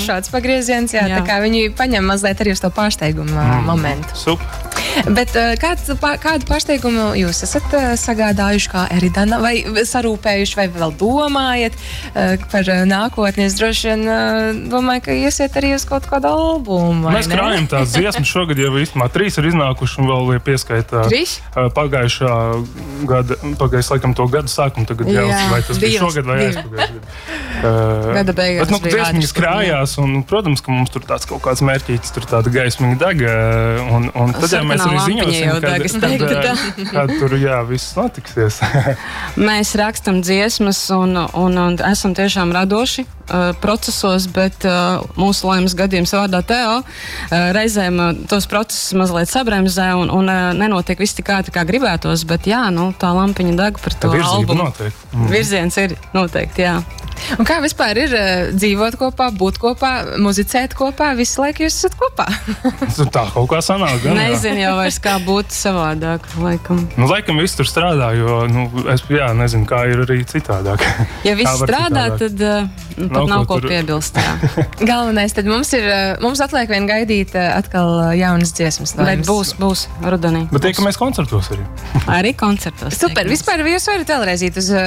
šāds pagrieziens, jā, tā kā viņi paņem mazliet arī uz to pārsteigumu momentu. Super. Bet kādu pārsteigumu jūs esat sagādājuši kā Eridana, vai sarūpējuši, vai vēl domājat par nākotni? Es droši vien domāju, ka iesiet arī uz kaut kādu albumu. Mēs krājam tās dziesmas šogad jau īstenībā 3 ir iznākuši un vēl pieskaitā pagājušā laikam to gadu sākumu tagad jau, vai tas bija šogad vai aizpagājuši gadu. Gada beigās bet, dziesmiņas krājās un, protams, ka mums tur tāds kaut kāds mērķītis, tur tāda gaismiņa dega un tad jau mēs arī ziņosim, kad tur, viss notiksies. Mēs rakstam dziesmas un esam tiešām radoši procesos, bet mūsu laimes gadījums vārdā Teo reizēm tos procesus mazliet sabremzē un nenotiek viss tik ātri, kā gribētos, bet tā lampiņa deg par to albumu. Virziens ir noteikti, jā. Un kā vispār ir dzīvot kopā, būt kopā, muzicēt kopā, visu laiku jūs esat kopā? Tā kaut kā sanāk, gan. Nezinu jau vairs, kā būtu savādāk, laikam. Laikam viss tur strādā, jo, es nezinu, kā ir arī citādāk. Ja viss strādā, tad pat nav ko piebilst. Galvenais, tad mums atliek vien gaidīt atkal jaunas dziesmas. Bet būs rudenī. Bet tiekamies koncertos arī. Arī koncertos. Super, vispār jūs varat vēlreiz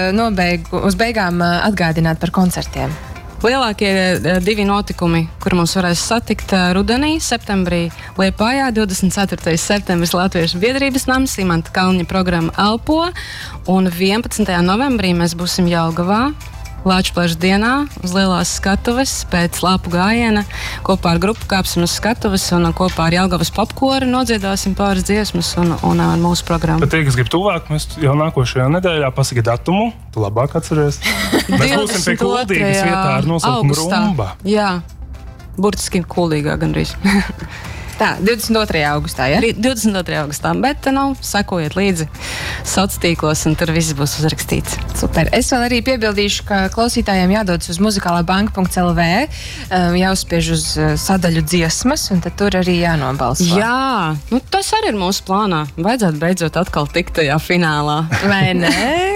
uz beigām atgādināt par koncertiem? Lielākie 2 notikumi, kur mums varēs satikt rudenī, septembrī Liepājā, 24. septembris Latviešu biedrības nams, Imanta Kalniņa programma Elpo, un 11. novembrī mēs būsim Jelgavā, Lāčplēša dienā, uz lielās skatuves, pēc lāpu gājiena, kopā ar grupu kāpsim uz skatuves un kopā ar Jelgavas popkoru nodziedāsim pāris dziesmas un mūsu programmu. Bet tie, kas grib tuvāk, mēs jau nākošajā nedēļā pasaki datumu, tu labāk atceries. Mēs būsim pie Kuldīgas vietā ar nosaukumu Rumba. Jā, burtiski Kuldīgā gandrīz. Tā, 22. augustā, ja? 22. augustā, bet sekojiet līdzi sociālos tīklos un tur viss būs uzrakstīts. Super. Es vēl arī piebildīšu, ka klausītājiem jādodas uz muzikālābanka.lv, jāuzspiež uz sadaļu dziesmas, un tad tur arī jānobalso. Jā, tas arī ir mūsu plānā. Vajadzētu beidzot atkal tikt tajā finālā. Vai ne?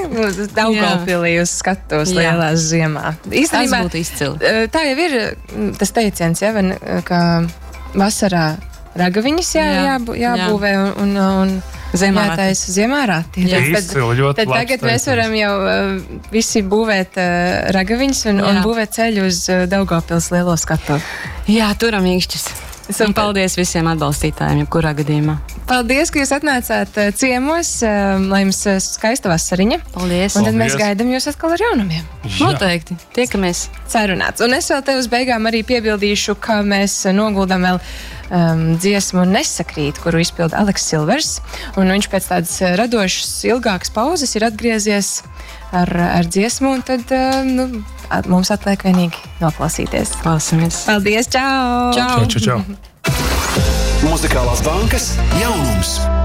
Daugavpilī uz skatos lielās ziemā. Īstenībā, tas būtu izcili. Tā jau ir tas teiciens, ja, ka vasarā ragaviņas jābūvē un jātaisa ziemā rati. Tad tagad mēs varam jau visi būvēt ragaviņas un būvēt ceļu uz Daugavpils lielo skatu. Jā, turam īkšķis. Un paldies visiem atbalstītājiem, jebkurā gadījumā. Paldies, ka jūs atnācāt ciemos, lai jums skaista vasariņa. Paldies. Un tad mēs gaidām jūs atkal ar jaunumiem. Noteikti. Tiekamies. Sarunāts. Un es vēl te uz beigām arī piebildīšu, ka mēs noguldam vēl dziesmu Nesakrīt, kuru izpilda Aleks Silvers. Un viņš pēc tādas radošas, ilgākas pauzes ir atgriezies ar dziesmu, un tad mums atliek vienīgi noklausīties. Klausamies. Paldies, čau! Čau! Muzikālās bankas jaunums.